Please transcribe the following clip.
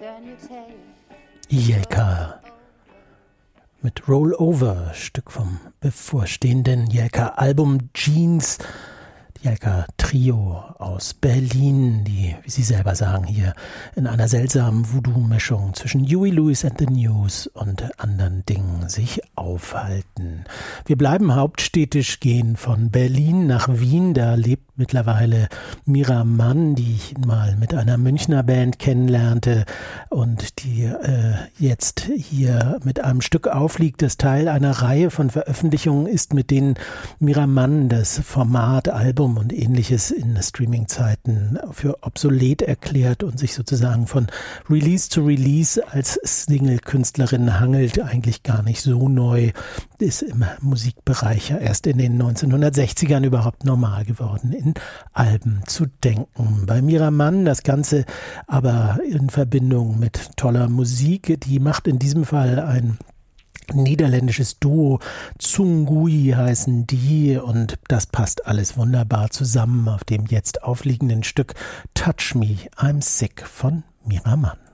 Jelka mit Rollover, Stück vom bevorstehenden Jelka-Album Jeans. Jelka-Trio aus Berlin, die, wie sie selber sagen, hier in einer seltsamen Voodoo-Mischung zwischen Huey Lewis and the News und anderen Dingen sich aufhalten. Wir bleiben hauptstädtisch, gehen von Berlin nach Wien. Da lebt mittlerweile Mira Mann, die ich mal mit einer Münchner Band kennenlernte und die jetzt hier mit einem Stück aufliegt, das Teil einer Reihe von Veröffentlichungen ist, mit denen Mira Mann das Format, Album und ähnliches in Streaming-Zeiten für obsolet erklärt und sich sozusagen von Release zu Release als Single-Künstlerin hangelt, eigentlich gar nicht so neu, ist im Musikbereich ja erst in den 1960ern überhaupt normal geworden, in Alben zu denken. Bei Mira Mann das Ganze aber in Verbindung mit toller Musik, die macht in diesem Fall ein niederländisches Duo, Zungui heißen die, und das passt alles wunderbar zusammen auf dem jetzt aufliegenden Stück Touch Me, I'm Sick von Mira Mann.